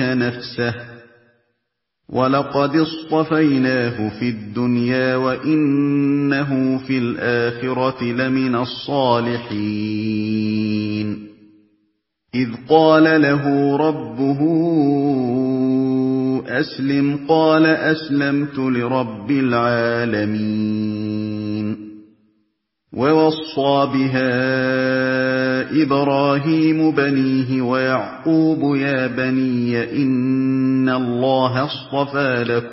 يُؤْذِينَ نَفْسَهُ وَلَقَدِ اصْطَفَيْنَاهُ فِي الدُّنْيَا وَإِنَّهُ فِي الْآخِرَةِ لَمِنَ الصَّالِحِينَ إِذْ قَالَ لَهُ رَبُّهُ أَسْلِمْ قَالَ أَسْلَمْتُ لِرَبِّ الْعَالَمِينَ وَوَصَّىٰ بِهَا إِبْرَاهِيمُ بَنِيهِ وَيَعْقُوبُ يَا بَنِيَّ إِنَّ اللَّهَ اصْطَفَىٰ لَكُمُ